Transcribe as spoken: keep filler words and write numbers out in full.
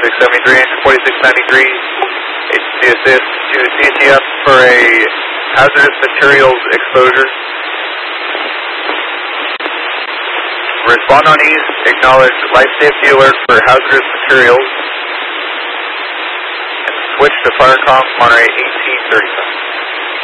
forty-six seventy-three, engine forty-six ninety-three, agency assist to C C F for a hazardous materials exposure. Respond on east, acknowledge life safety alert for hazardous materials. And switch to Firecom Monterey eighteen thirty-five.